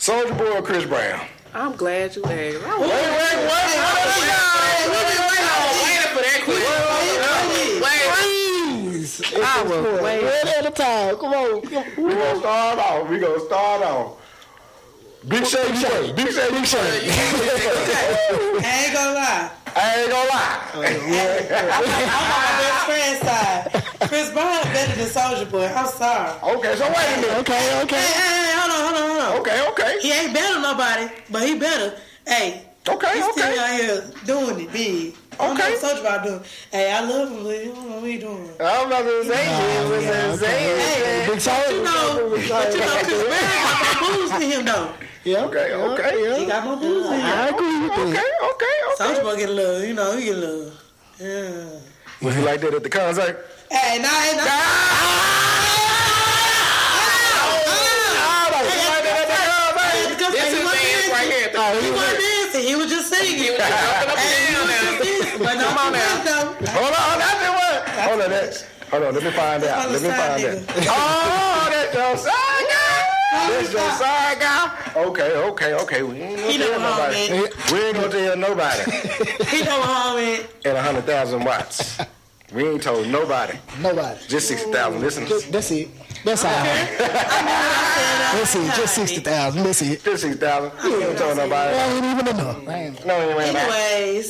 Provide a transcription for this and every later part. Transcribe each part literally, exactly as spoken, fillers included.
Soulja Boy or Chris Brown? I'm glad you asked. Wait, wait, wait, wait, wait, I was wait. One at a time. Come on. Come on. We gonna start off. We gonna start off. Big shake, shake. Big shake, big shake. I ain't gonna lie. I ain't gonna lie. I'm on my best friend's side. Chris Brown better than Soulja Boy. I'm sorry. Okay, so wait a minute. Okay, okay. Hey, hey, hey, hold on, hold on, hold on. Okay, okay. He ain't better than nobody, but he better. Hey. Okay, he's okay. still out here doing it big. I don't Okay. know what Soulja Boy doing. Hey, I love him, but you don't know what he doing. I'm not gonna say it. What's that saying? Hey, Big Soulja. you know, but you know, Chris Brown got more moves than him, though. Yeah. Okay, okay. Yeah. He got more moves than him. I agree with Okay, that. okay, okay. Soulja Boy get a little, you know, he get a little, yeah. Was he like that at the concert? Hey, nah, hey, nah. This is dance right here. He wasn't dancing, he was just singing. He was just jumping up and down now. But Come on now. Hold on, that's the one. Hold on, that. Hold on, let me find out. Let me find out. Oh, that's your side guy. That's your side guy. Okay, okay, okay. We ain't gonna He tell know nobody. how We ain't gonna tell nobody. He know how it. At a hundred thousand watts. We ain't told nobody. Nobody. Just sixty thousand listeners. Just, that's it. That's all. That's it. Just sixty thousand. That's it. Just sixty thousand. We ain't told nobody. I ain't even enough. No, you ain't. Anyways.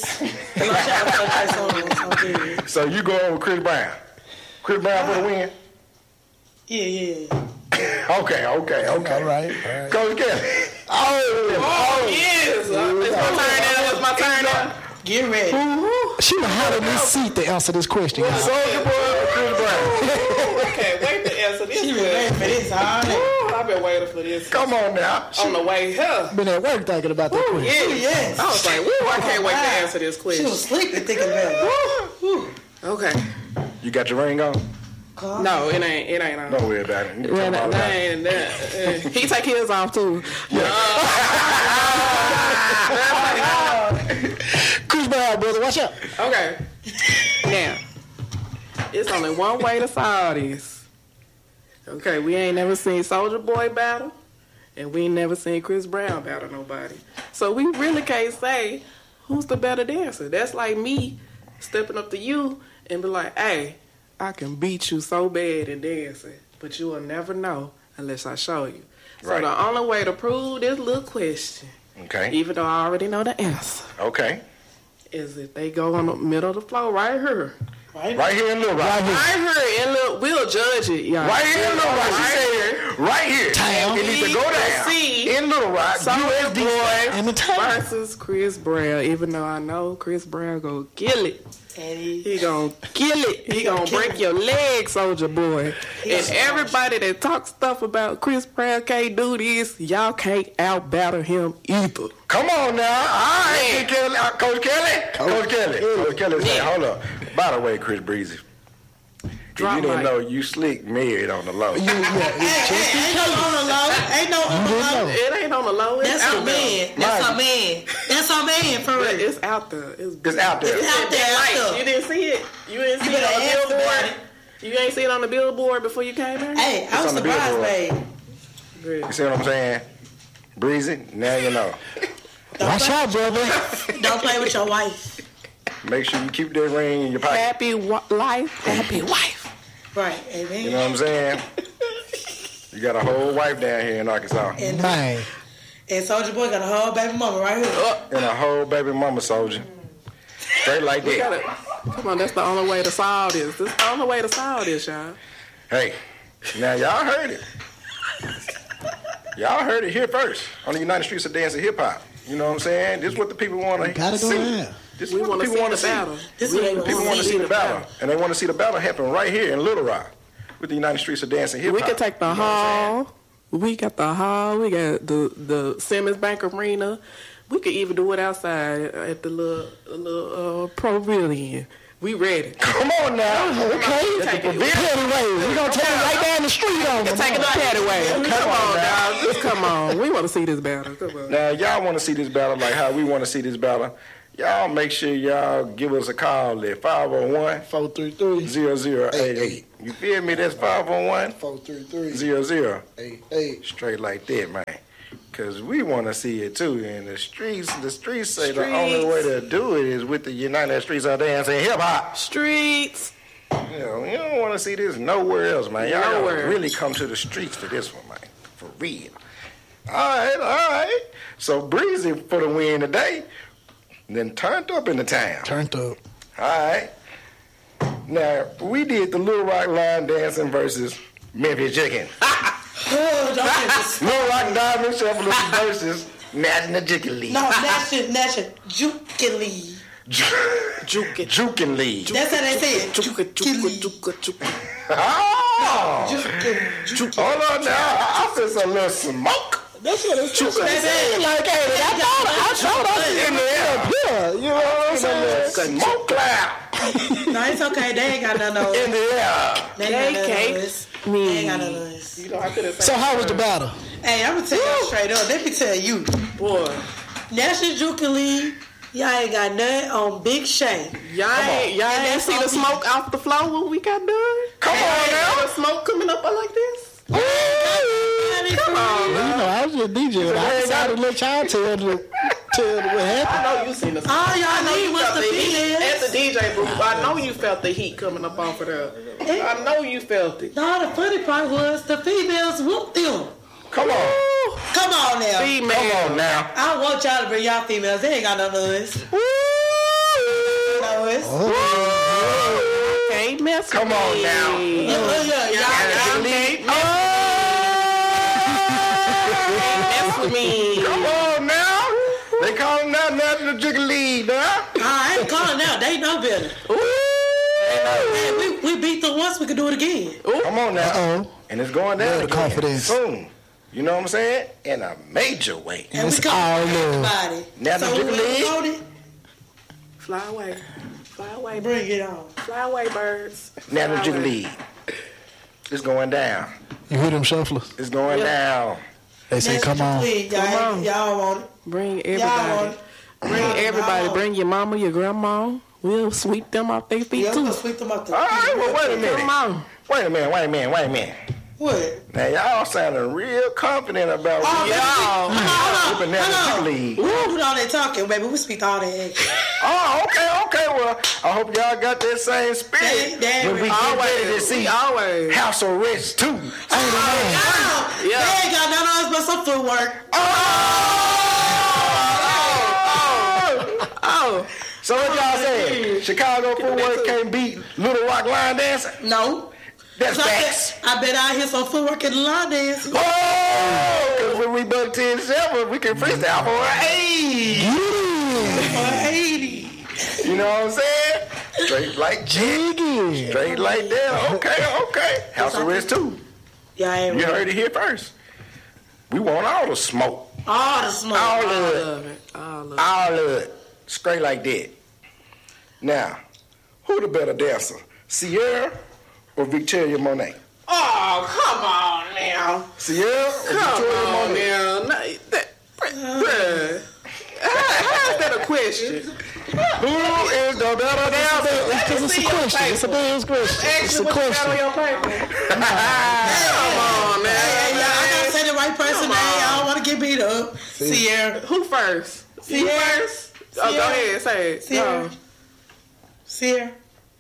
So you go over Chris Brown. Chris Brown for the win? Yeah, yeah. Okay, okay, okay. All right. All right. Coach Kelly. Oh, oh yes. It's my turn now. It's my turn now. Get ready. She was hot in this seat to answer this question. Soulja Boy or Chris Brown? Okay, wait to answer this. She was ready for this all day. Ooh, I've been waiting for this. Come on now. On the way here. Been at work thinking about that question. Yeah, yes. I was like, woo, I can't wait to answer this She question. was sleeping thinking about it. Okay. You got your ring on? No, it ain't. It ain't on. Don't worry about it. You can Yeah, come that, on that now. ain't that. Uh, he take his off too. Chris Brown, brother, watch out. Okay. Now, it's only one way to solve this. Okay, we ain't never seen Soulja Boy battle, and we ain't never seen Chris Brown battle nobody. So we really can't say who's the better dancer. That's like me stepping up to you and be like, hey, I can beat you so bad in dancing, but you will never know unless I show you. So Right. the only way to prove this little question, Okay. even though I already know the answer, Okay. is if they go on the middle of the floor right here. Right? Right here in Little Rock. Right here. Right here, and look, we'll judge it, y'all. Right here in Little Rock. She Right said, right here. Town. It needs to go down. See. In Little Rock. Soulja Boy In the town. versus Chris Brown. Even though I know Chris Brown gonna kill it. And he, He gonna kill it. He gonna break your legs, Soulja Boy. And everybody that talks stuff about Chris Brown can't do this, y'all can't out battle him either. Come on now. All right, Coach Kelly. Uh, Coach Kelly. Coach Kelly. Coach Kelly said, hold up. By the way, Chris Breezy, if Drop you didn't mic. know, you slick married on the low. You, yeah, hey, hey, ain't no on the low. Ain't no on the didn't low. know. It ain't on the low. It's That's out our there. man. That's our man. That's our man, for But real. it's out there. It's, It's out there. It's out there, Lights. out there. You didn't see it. You didn't see You it on better the ask about billboard. You ain't see it on the billboard before you came here. Hey, I was on the surprised, billboard. babe. You see what I'm saying? Breezy, now you know. watch out, brother. Don't play with your wife. Make sure you keep that ring in your pocket. Happy wa- life, happy wife. Right, amen. You know what I'm saying? You got a whole wife down here in Arkansas. And, Man. and Soulja Boy got a whole baby mama right here. And a whole baby mama soldier. Straight like We that. gotta, come on, that's the only way to solve this. This is the only way to solve this, y'all. Hey, now y'all heard it. Y'all heard it here first on the United Streets of Dancing Hip Hop. You know what I'm saying? This is what the people want to Gotta go see. down. This is We what want the to people see want the to see. battle. This is what they The people want to see the battle, and they want to see the battle happen right here in Little Rock with the United Streets of Dancing Hip Hop. We could take the You know what I'm hall. We got the hall. We got the the Simmons Bank Arena. We could even do it outside at the little little uh, pavilion. We ready. Come on now. Okay. Take it. Petty way. We're going to take it right down the street on them. Take it the petty way. Come on, dog. Just come on. We want to see this battle. Come on. Now, y'all want to see this battle like how we want to see this battle. Y'all make sure y'all give us a call at five oh one, four three three, zero zero eight eight. You feel me? That's five oh one, four three three, zero zero eight eight. Straight like that, man. Cause we want to see it too. And the streets, the streets say Streets. the only way to do it is with the United Streets of Dance and Hip Hop. Streets. You know, you don't want to see this nowhere else, man. Y'all gotta Nowhere. really come to the streets for this one, man. For real. All right, all right. So Breezy for the win today. Then turned up in the town. Turned up. All right. Now, we did the Little Rock line dancing versus Memphis Chicken. Oh, don't get this. Little Rock Diamond Shuffle versus National Chicken League. No, National National Jukin League. Jukin. Jukin League. That's how they say it. Juka, juka, juka, juka. Oh! Jukin. Hold on now. I, I feel some little smoke. That's what it's true. Baby. Like, hey, I thought I showed up in the air. Yeah, you know what I'm saying? Smoke cloud No, it's okay. They ain't got none of in the air. They They ain't got none can't of us. They me. ain't got none of us. You know, I could have So how was the battle? Hey, I'm gonna tell you straight up. Let me tell you. boy. National Jukin League, y'all ain't got nothing on Big Shay. Y'all ain't, y'all And ain't that's see the all we- smoke off the floor when we got done? Come on now. The smoke coming up like this? Come on. Well, you know, I was just DJing. I decided to let y'all tell the, tell the what happened. I know you seen the smoke. All I y'all know need you was felt the the heat females. at the D J booth. I know you felt the heat coming up off of there. I know you felt it. No, the funny part was the females whooped them. Come on. Come on now. Female. Come on now. I don't want y'all to bring y'all females. They ain't got none of us. No us. Can't mess Come with on me. now. Yeah, yeah, yeah. Y'all National can't League. mess with me. Come on now. They call them now National Chicken League, now. I ain't calling out. They know better. Hey, we, we beat them once. We can do it again. Come on now. Uh-oh. And it's going down Build the again confidence. soon. You know what I'm saying? In a major way. And It's we come all love. everybody. National So Chicken we League. voted. Fly away. Fly away. Bring it on. Fly away, birds. National Fly Chicken away. League. It's going down. You hear them shufflers? It's going Yeah. down. They say, come on. Please, y'all, Come on. y'all want it. Bring Y'all everybody. want it. Bring Y'all everybody. want it. Bring your mama, your grandma. We'll sweep them off their feet Yeah, I'm too. gonna sweep them up the. All right, well, wait a Come minute. on. Wait a minute, wait a minute, wait a minute. What? Now, y'all sounding real confident about Oh, y'all. baby, we- hold on, Whipping National hold Chicken on. League. We don't do all that talking, baby. We speak all that action. Oh, okay, okay. Well, I hope y'all got that same spirit They- they- when we get ready to Always. see Always. House Arrest two. Oh, Yeah. They ain't got none of us but some footwork. Oh. So what y'all saying? Chicago footwork can't beat Little Rock line dancing? No. That's So I facts. bet, I bet I hear some footwork in the line dance. Oh, because when we buck ten seven, we can freestyle for an eight. For eighty. You know what I'm saying? Straight like Jiggy. Straight like that. Okay, okay. House Arrest two. Yeah, I ain't You ready. heard it here first. We want all the smoke. All the smoke. All I of it. love it. I love it. All of it. Straight like that. Now, who the better dancer? Sierra or Victoria Monet? Oh, come on now. Sierra or Come Victoria on Monet? now. No, that, bruh. How, how is that a question? Who is the better dancer? Because it's a question. It's a dance question. It's Ask a me what you got on question. your paper. Come on now. Hey, yeah, I gotta say the right person Come name. on. I don't want to get beat up. Sierra. Who first? You Sierra. first? Oh, go Sierra. ahead. Say it. Sierra. Go. Sierra.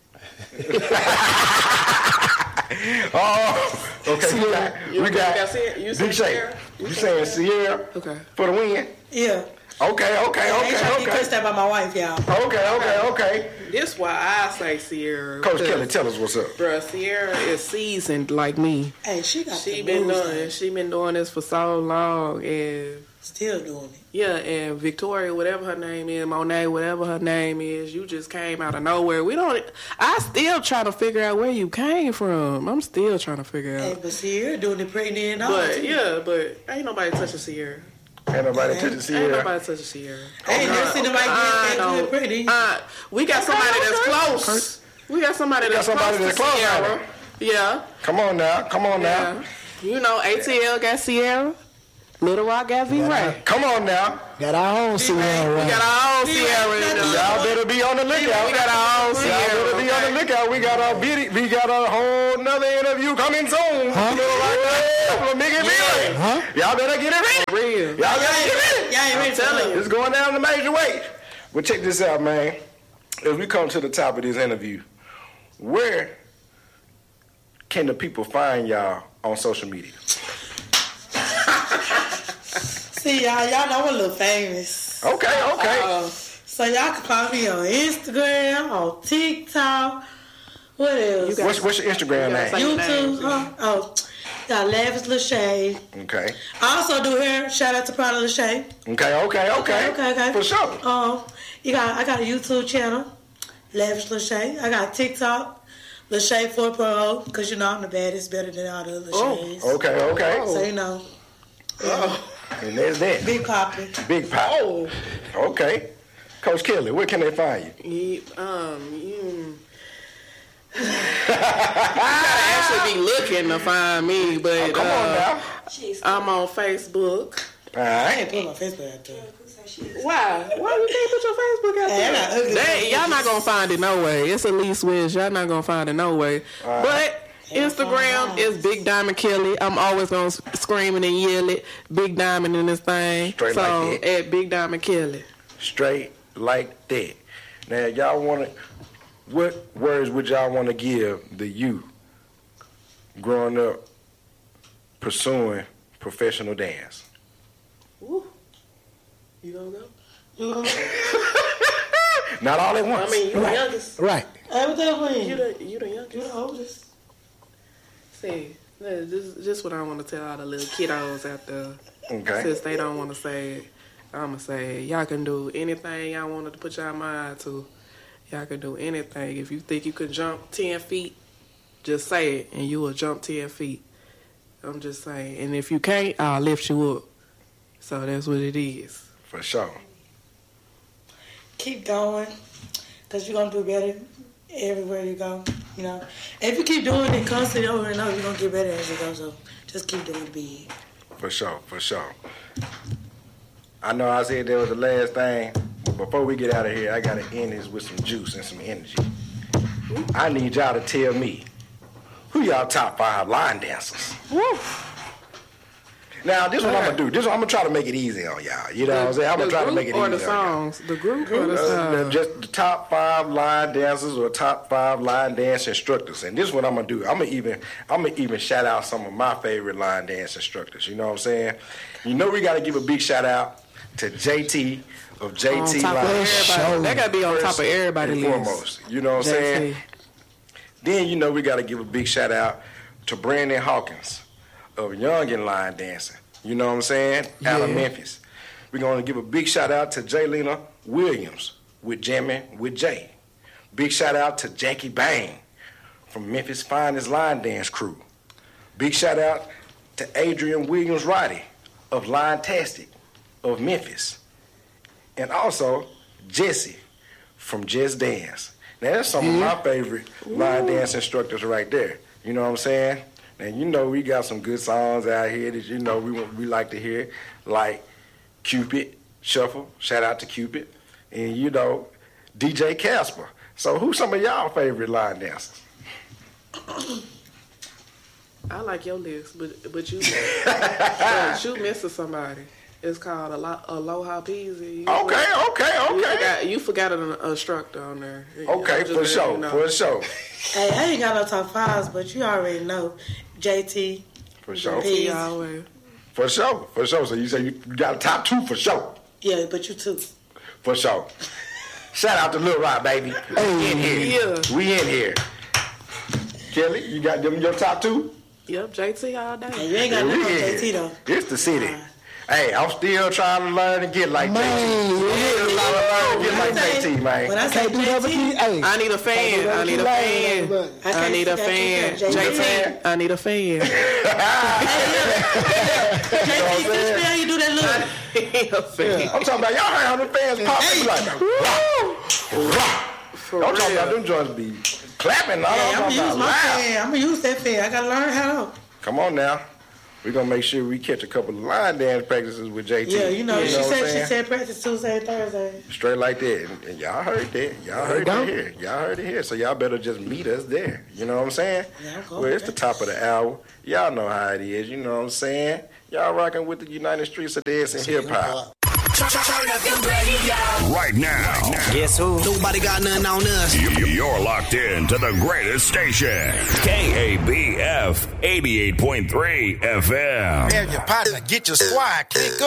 Oh, okay. We got, You we got, got Sierra? You said Big Shay. Sierra? You saying Sierra Okay. for the win? Yeah. Okay, okay, I ain't trying okay, to get okay. cursed out by my wife, y'all. Okay, okay, okay. This why I say Sierra. Coach because, Kelly, tell us what's up. Bruh, Sierra is seasoned like me. Hey, she got She the been moves, doing though. she been doing this for so long, and Still doing it. yeah, and Victoria, whatever her name is, Monet, whatever her name is, you just came out of nowhere. We don't. I still trying to figure out where you came from. I'm still trying to figure Hey, out. but Sierra doing it pregnant and all. But too. yeah, but ain't nobody touching Sierra. Ain't nobody Okay. touching Ain't Sierra. nobody touching Sierra. I ain't never seen nobody I get that don't- good pregnant. Uh, we got somebody that's close. We got somebody that's somebody close that's to close, Sierra. ain't Yeah. Come on now, come on now. Yeah. You know, A T L got Sierra. Little Rock got V-Ray. Come on now. Got our own Sierra We right. got our own Sierra in there. Y'all better be on the lookout. We got our own Y'all Sierra. better be on the lookout. We got our video. We got a whole nother interview coming soon. Huh? Little Rock. Let me get ready. Huh? Y'all better get it ready. Real. Y'all better get ready. Y'all ain't ready for telling it. you. It's going down the major way. Well, check this out, man. As we come to the top of this interview, where can the people find y'all on social media? See, y'all, y'all know I'm a little famous. Okay, okay. Uh, so y'all can follow me on Instagram, on TikTok. What else? got- What's, what's your Instagram You gotta name? say- YouTube. names, Huh? Oh, got Lavish Lachey. Okay. I also do hair. Shout out to Prada Lachey. Okay, okay, okay. Okay, okay. For sure. Um, you got I got a YouTube channel, Lavish Lachey. I got TikTok, Lachey four Pro, because you know I'm the baddest, better than all the other Lacheys. Okay, okay. So you know, And there's that. big poppin'. Big pop. Oh. Okay. Coach Kelly, where can they find you? You, um, you, you gotta actually be looking to find me, but Oh, come uh, on now. I'm on Facebook. All I right. ain't put my Facebook out there. Why? Why you can't put your Facebook out Hey, I'm not there? ugly. They, y'all not gonna find it no way. It's Elise Wiz. Y'all not gonna find it no way. All right. But Instagram is Big Diamond Kelly. I'm always gonna scream and yell it. Big Diamond in this thing. Straight so like that. at Big Diamond Kelly. Straight like that. Now, y'all want to, what words would y'all want to give the youth growing up pursuing professional dance? Woo. You gonna go? Not all at once. I mean, you the youngest. Right. Hey, what that mean? You the you the youngest. You the oldest. See, this is just what I want to tell all the little kiddos out there. Okay. Since they don't want to say it, I'm going to say it. Y'all can do anything y'all wanted to put y'all mind to. Y'all can do anything. If you think you could jump ten feet, just say it, and you will jump ten feet. I'm just saying. And if you can't, I'll lift you up. So that's what it is. For sure. Keep going, because you're going to do better everywhere you go, you know. If you keep doing it constantly over and over, you're going to get better as you go, so just keep doing it big. For sure. For sure. I know I said that was the last thing, but before we get out of here, I got to end this with some juice and some energy. I need y'all to tell me, who y'all top five line dancers? Woo! Now, this is what I'm going to do. This is what I'm going to try to make it easy on y'all. You know what I'm saying? I'm going to try to make it easy or on the y'all. songs? The group or the Uh, songs? just the top five line dancers or top five line dance instructors. And this is what I'm gonna do. I'm gonna even I'm gonna even shout out some of my favorite line dance instructors. You know what I'm saying? You know we gotta give a big shout out to J T of J T On top of Line. everybody. Show. That got to be on top of First everybody's and list. foremost. You know what I'm saying? J T. Then you know we gotta give a big shout out to Brandon Hawkins of Youngin Line Dancing. You know what I'm saying? Out of Yeah. Memphis. We're going to give a big shout out to Jaylena Williams with Jammin' with Jay. Big shout out to Jackie Bang from Memphis' finest line dance crew. Big shout out to Adrian Williams Roddy of Line-tastic of Memphis. And also Jesse from Just Dance. Now that's some of my favorite line dance instructors right there. You know what I'm saying? And you know we got some good songs out here that you know we want, we like to hear, like Cupid Shuffle. Shout out to Cupid, and you know D J Casper. So who's some of y'all favorite line dancers? I like your list, but but you but you missing somebody. It's called Alo- Aloha Peasy. You Okay, okay, You okay, forgot, you forgot an instructor on there. okay, I'm just for letting sure, you know. for sure, Hey, I ain't got no top fives, but you already know. J T. for sure, Peace. See always. for sure, for sure. So you say you got a top two for sure, Yeah, but you too. for sure. Shout out to Lil Rock, baby. We in here. Yeah. We in here. Kelly, you got them your top two? Yep, J T all And day. you ain't got Yeah, nothing we on in J T here. though. It's the city. Hey, I'm still trying to learn and get like J T. Man, I'm still trying to learn and get When I like say- J T, man. When I say can't do that J with T, you. Hey, I need a fan. I need a fan. Look, I need a fan. J T. J T, I need a fan. J T, teach me how you do that look. A fan. I'm talking about y'all heard how them fans pop in like For I'm talking about real. them joints be clapping. I Hey, don't I'm gonna talking use about my loud. fan. I'm gonna use that fan. I gotta learn how to. Come on now. We're gonna make sure we catch a couple of line dance practices with J T. Yeah, you know, you she know said what she I'm saying? said practice Tuesday and Thursday. Straight like that. And, and y'all heard that. Y'all heard go. it here. Y'all heard it here. So y'all better just meet us there. You know what I'm saying? Yeah, I'm going well, it's the with top of the hour. Y'all know how it is. You know what I'm saying? Y'all rocking with the United Streets of Dance and Hip Hop. Right now, Guess who? Nobody got nothing on us. you- you're locked in to the greatest station, K A B F eighty-eight point three F M. Grab your partner, get your squad, kick up.